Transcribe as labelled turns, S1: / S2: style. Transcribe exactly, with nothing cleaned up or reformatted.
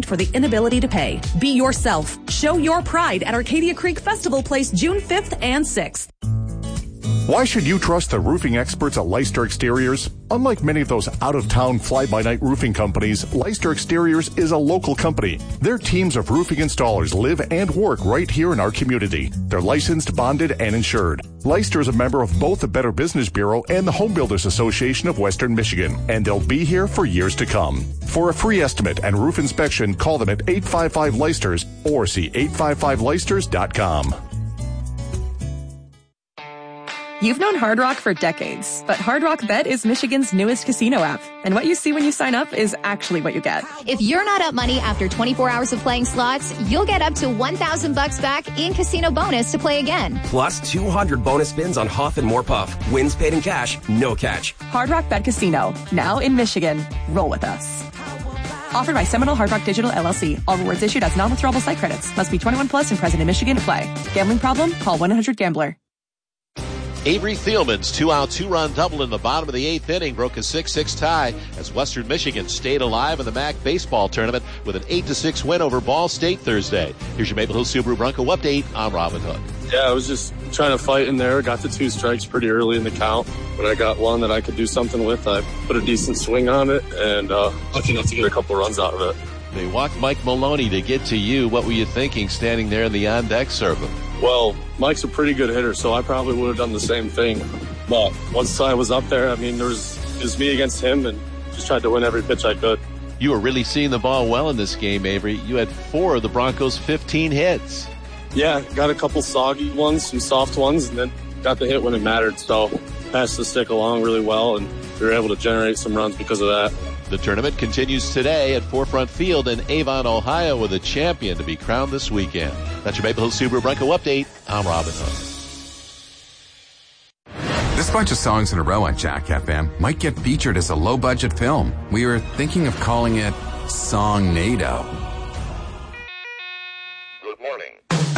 S1: blamed for the inability to pay. Be yourself. Show your pride at Arcadia Creek Festival Place June fifth and sixth.
S2: Why should you trust the roofing experts at Leicester Exteriors? Unlike many of those out-of-town fly-by-night roofing companies, Leicester Exteriors is a local company. Their teams of roofing installers live and work right here in our community. They're licensed, bonded, and insured. Leicester is a member of both the Better Business Bureau and the Home Builders Association of Western Michigan, and they'll be here for years to come. For a free estimate and roof inspection, call them at eight five five Leicesters or see eight five five Leicesters dot com.
S3: You've known Hard Rock for decades, but Hard Rock Bet is Michigan's newest casino app. And what you see when you sign up is actually what you get.
S4: If you're not up money after twenty-four hours of playing slots, you'll get up to one thousand bucks back in casino bonus to play again.
S5: Plus two hundred bonus spins on Huff and More Puff. Wins paid in cash, no catch.
S3: Hard Rock Bet Casino, now in Michigan. Roll with us. Offered by Seminole Hard Rock Digital L L C. All rewards issued as non-withdrawable site credits. Must be twenty-one plus and present in Michigan to play. Gambling problem? Call one eight hundred gambler.
S6: Avery Thielman's two-out, two-run double in the bottom of the eighth inning broke a six six tie as Western Michigan stayed alive in the M A C baseball tournament with an eight to six win over Ball State Thursday. Here's your Maple Hill Subaru Bronco update. I'm Robin Hood.
S7: Yeah, I was just trying to fight in there. Got the two strikes pretty early in the count. When I got one that I could do something with, I put a decent swing on it and uh, lucky enough to get a couple runs out of it.
S6: They walked Mike Maloney to get to you. What were you thinking standing there in the on-deck circle?
S7: Well, Mike's a pretty good hitter, so I probably would have done the same thing. But once I was up there, I mean, there was, it was me against him, and just tried to win every pitch I could.
S6: You were really seeing the ball well in this game, Avery. You had four of the Broncos' fifteen hits.
S7: Yeah, got a couple soggy ones, some soft ones, and then got the hit when it mattered. So passed the stick along really well, and we were able to generate some runs because of that.
S6: The tournament continues today at Forefront Field in Avon, Ohio, with a champion to be crowned this weekend. That's your Maple Hill Subaru Bronco update. I'm Robin Hood.
S8: This bunch of songs in a row on Jack F M might get featured as a low-budget film. We were thinking of calling it Song-nado.